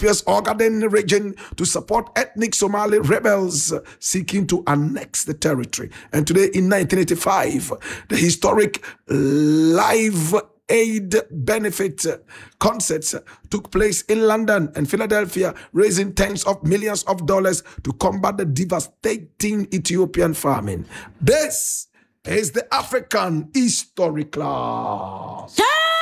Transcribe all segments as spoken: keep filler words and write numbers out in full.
Pierce Ogaden region to support ethnic Somali rebels seeking to annex the territory. And today in nineteen eighty-five, the historic Live Aid benefit concerts took place in London and Philadelphia, raising tens of millions of dollars to combat the devastating Ethiopian famine. This is the African History Class.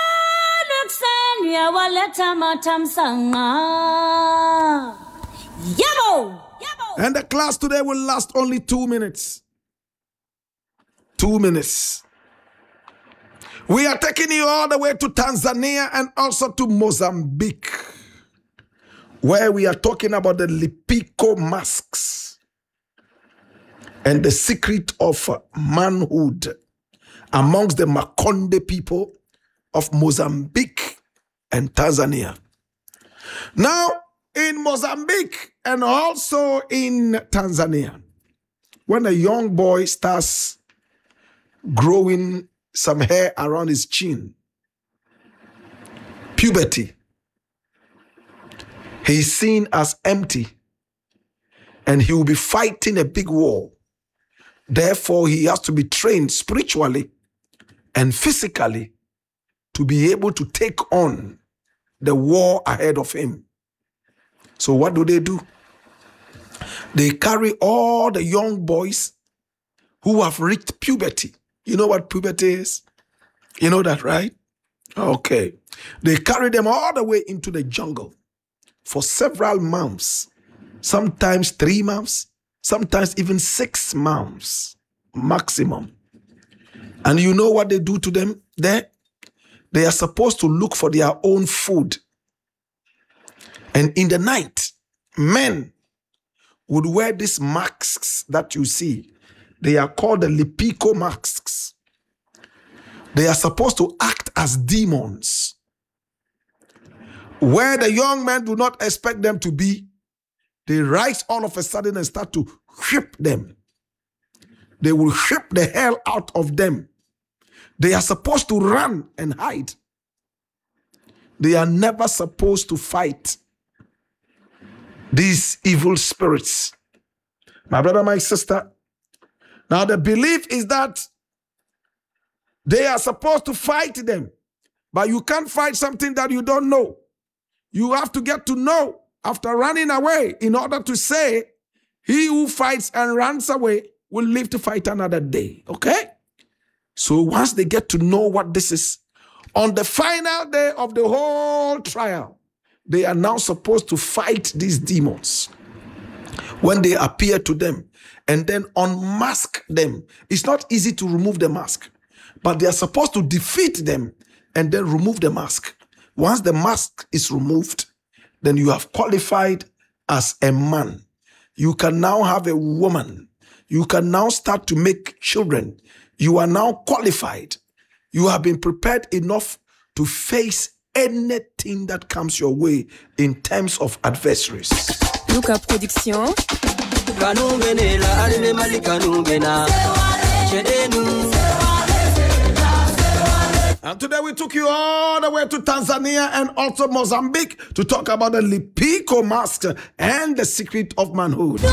And the class today will last only two minutes. Two minutes. We are taking you all the way to Tanzania and also to Mozambique, where we are talking about the Lipiko masks and the secret of manhood amongst the Makonde people of Mozambique and Tanzania. Now, in Mozambique and also in Tanzania, when a young boy starts growing some hair around his chin, puberty, he is seen as empty and he will be fighting a big war. Therefore, he has to be trained spiritually and physically to be able to take on the war ahead of him. So what do they do? They carry all the young boys who have reached puberty. You know what puberty is? You know that, right? Okay. They carry them all the way into the jungle for several months, sometimes three months, sometimes even six months maximum. And you know what they do to them there? They are supposed to look for their own food. And in the night, men would wear these masks that you see. They are called the Lipiko masks. They are supposed to act as demons. Where the young men do not expect them to be, they rise all of a sudden and start to whip them. They will whip the hell out of them. They are supposed to run and hide. They are never supposed to fight these evil spirits. My brother, my sister, now the belief is that they are supposed to fight them, but you can't fight something that you don't know. You have to get to know after running away in order to say, he who fights and runs away will live to fight another day, okay? So once they get to know what this is, on the final day of the whole trial, they are now supposed to fight these demons when they appear to them and then unmask them. It's not easy to remove the mask, but they are supposed to defeat them and then remove the mask. Once the mask is removed, then you have qualified as a man. You can now have a woman. You can now start to make children. You are now qualified. You have been prepared enough to face anything that comes your way in terms of adversaries. Luca Production. And today we took you all the way to Tanzania and also Mozambique to talk about the Lipiko mask and the secret of manhood.